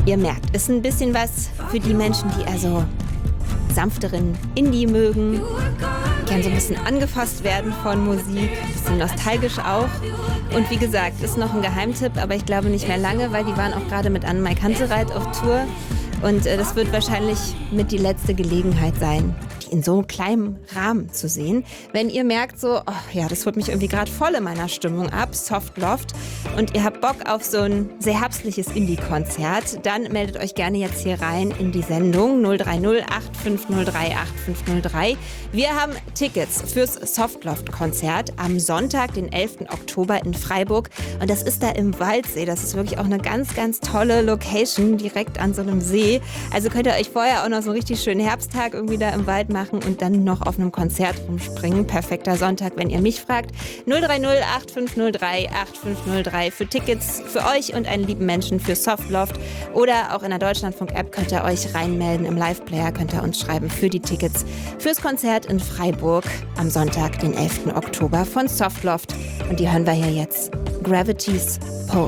Ihr merkt, ist ein bisschen was für die Menschen, die also sanfteren Indie mögen, gern so ein bisschen angefasst werden von Musik, ein bisschen nostalgisch auch. Und wie gesagt, ist noch ein Geheimtipp, aber ich glaube nicht mehr lange, weil die waren auch gerade mit Anne-Mai Kantereit auf Tour. Und das wird wahrscheinlich mit die letzte Gelegenheit sein, die in so einem kleinen Rahmen zu sehen. Wenn ihr merkt so, oh ja, das holt mich irgendwie gerade voll in meiner Stimmung ab, Soft Loft, und ihr habt Bock auf so ein sehr herbstliches Indie-Konzert, dann meldet euch gerne jetzt hier rein in die Sendung 030 8503 8503. Wir haben Tickets fürs Soft Loft-Konzert am Sonntag, den 11. Oktober in Freiburg. Und das ist da im Waldsee. Das ist wirklich auch eine ganz, ganz tolle Location, direkt an so einem See. Also könnt ihr euch vorher auch noch so einen richtig schönen Herbsttag irgendwie da im Wald machen und dann noch auf einem Konzert rumspringen. Perfekter Sonntag, wenn ihr mich fragt. 030 8503 8503 für Tickets für euch und einen lieben Menschen für Softloft. Oder auch in der Deutschlandfunk-App könnt ihr euch reinmelden. Im Live-Player könnt ihr uns schreiben für die Tickets fürs Konzert in Freiburg am Sonntag, den 11. Oktober von Softloft. Und die hören wir hier jetzt. Gravity's Pulse.